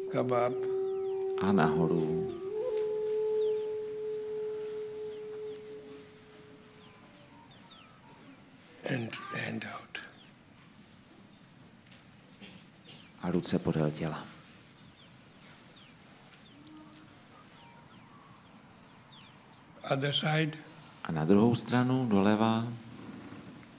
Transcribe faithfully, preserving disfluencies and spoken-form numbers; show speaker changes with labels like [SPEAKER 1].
[SPEAKER 1] come up.
[SPEAKER 2] A nahoru.
[SPEAKER 1] And hand out.
[SPEAKER 2] A ruce podél těla.
[SPEAKER 1] Other side.
[SPEAKER 2] A na druhou stranu, doleva.